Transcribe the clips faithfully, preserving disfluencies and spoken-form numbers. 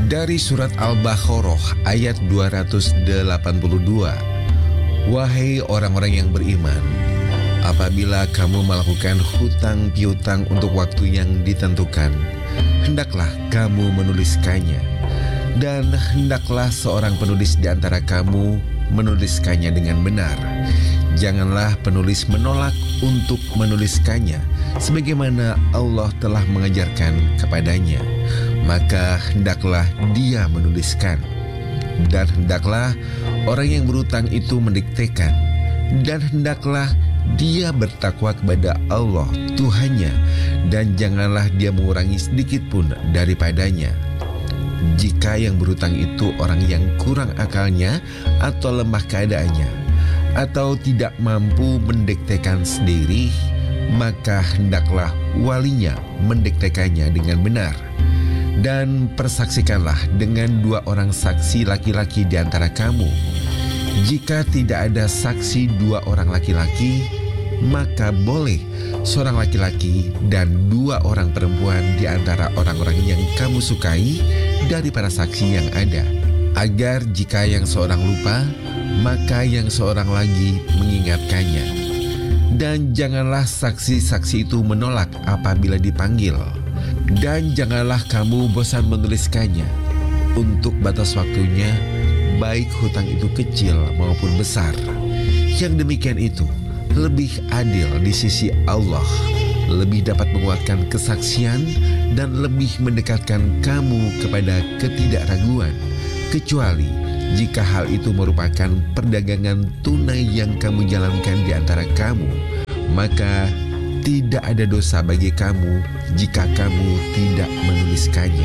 Dari surat Al-Baqarah ayat dua ratus delapan puluh dua. Wahai orang-orang yang beriman, apabila kamu melakukan hutang piutang untuk waktu yang ditentukan, hendaklah kamu menuliskannya. Dan hendaklah seorang penulis di antara kamu menuliskannya dengan benar. Janganlah penulis menolak untuk menuliskannya, sebagaimana Allah telah mengajarkan kepadanya. Maka hendaklah dia menuliskan. Dan hendaklah orang yang berutang itu mendiktekan. Dan hendaklah dia bertakwa kepada Allah Tuhannya, dan janganlah dia mengurangi sedikit pun daripadanya. Jika yang berutang itu orang yang kurang akalnya atau lemah keadaannya, atau tidak mampu mendiktekan sendiri, maka hendaklah walinya mendiktekannya dengan benar. Dan persaksikanlah dengan dua orang saksi laki-laki di antara kamu. Jika tidak ada saksi dua orang laki-laki, maka boleh seorang laki-laki dan dua orang perempuan di antara orang-orang yang kamu sukai dari para saksi yang ada, agar jika yang seorang lupa, maka yang seorang lagi mengingatkannya. Dan janganlah saksi-saksi itu menolak apabila dipanggil. Dan janganlah kamu bosan menuliskannya untuk batas waktunya, baik hutang itu kecil maupun besar. Yang demikian itu lebih adil di sisi Allah, lebih dapat menguatkan kesaksian, dan lebih mendekatkan kamu kepada ketidakraguan, kecuali jika hal itu merupakan perdagangan tunai yang kamu jalankan di antara kamu, maka tidak ada dosa bagi kamu jika kamu tidak menuliskannya.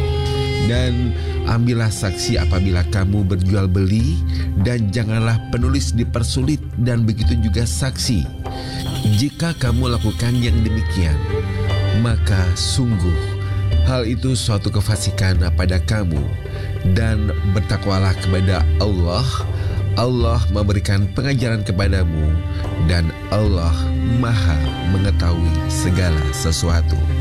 Dan ambillah saksi apabila kamu berjual beli, dan janganlah penulis dipersulit, dan begitu juga saksi. Jika kamu lakukan yang demikian, maka sungguh hal itu suatu kefasikan pada kamu. Dan bertakwalah kepada Allah. Allah memberikan pengajaran kepadamu, dan Allah Maha mengetahui segala sesuatu.